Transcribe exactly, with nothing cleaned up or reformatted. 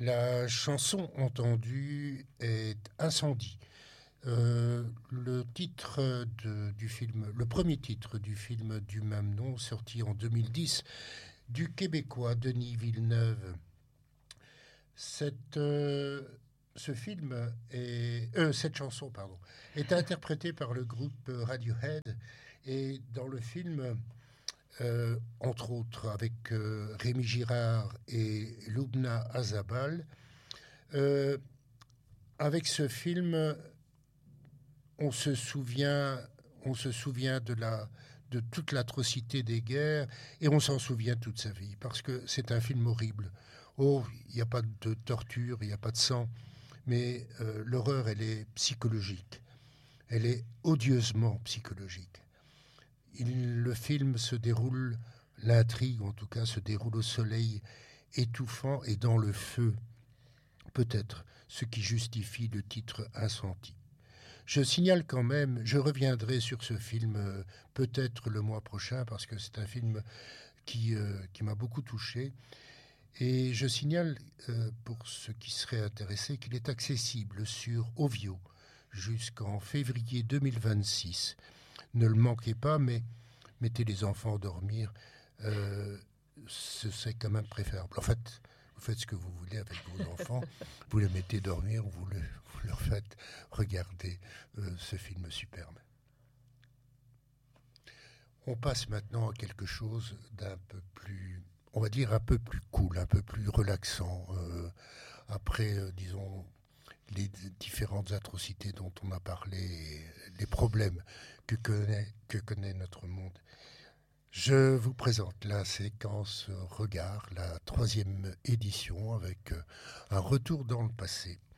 La chanson entendue est Incendie. Euh, le titre de- du film, le premier titre du film du même nom, sorti en deux mille dix, du Québécois Denis Villeneuve. Cette, euh, ce film est, euh, cette chanson, pardon, est interprétée par le groupe Radiohead et dans le film, euh, entre autres avec euh, Rémi Girard et Lubna Azabal. Euh, avec ce film, on se souvient, on se souvient de la, de toute l'atrocité des guerres et on s'en souvient toute sa vie parce que c'est un film horrible. Oh, il n'y a pas de torture, il n'y a pas de sang, mais euh, l'horreur, elle est psychologique. Elle est odieusement psychologique. Il, le film se déroule, l'intrigue en tout cas, se déroule au soleil étouffant et dans le feu. Peut-être ce qui justifie le titre Incendie. Je signale quand même, je reviendrai sur ce film euh, peut-être le mois prochain parce que c'est un film qui, euh, qui m'a beaucoup touché. Et je signale euh, pour ceux qui seraient intéressés qu'il est accessible sur Ovio jusqu'en février deux mille vingt-six. Ne le manquez pas, mais mettez les enfants dormir. Euh, ce serait quand même préférable. En fait, vous faites ce que vous voulez avec vos enfants. Vous les mettez dormir, vous, le, vous leur faites regarder euh, ce film superbe. On passe maintenant à quelque chose d'un peu plus, on va dire un peu plus cool, un peu plus relaxant. Euh, après, euh, disons, les différentes atrocités dont on a parlé, et les problèmes que connaît, que connaît notre monde. Je vous présente la séquence Regard, la troisième édition, avec un retour dans le passé.